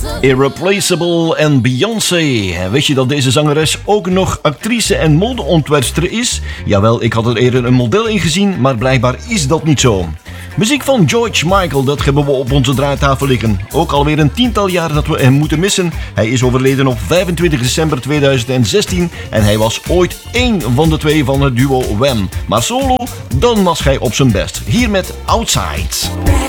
Irreplaceable en Beyoncé. Wist je dat deze zangeres ook nog actrice en modeontwerpster is? Jawel, ik had er eerder een model in gezien, maar blijkbaar is dat niet zo. Muziek van George Michael, dat hebben we op onze draaitafel liggen. Ook alweer een tiental jaar dat we hem moeten missen. Hij is overleden op 25 december 2016 en hij was ooit één van de twee van het duo Wham. Maar solo, dan was hij op zijn best. Hier met Outside.